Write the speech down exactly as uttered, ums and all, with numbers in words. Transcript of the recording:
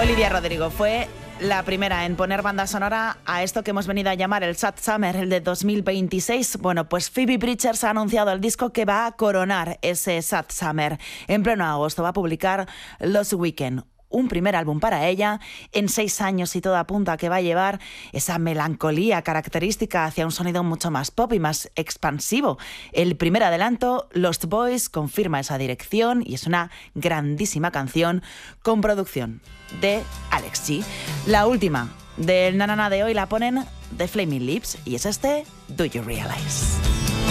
Olivia Rodrigo fue la primera en poner banda sonora a esto que hemos venido a llamar el Sad Summer, el de dos mil veintiséis. Bueno, pues Phoebe Bridgers ha anunciado el disco que va a coronar ese Sad Summer. En pleno agosto va a publicar Los Weekend, un primer álbum para ella, en seis años y todo apunta a que va a llevar esa melancolía característica hacia un sonido mucho más pop y más expansivo. El primer adelanto, Lost Boys, confirma esa dirección y es una grandísima canción con producción de Alex G. La última del Nanana de hoy la ponen The Flaming Lips y es este Do You Realize.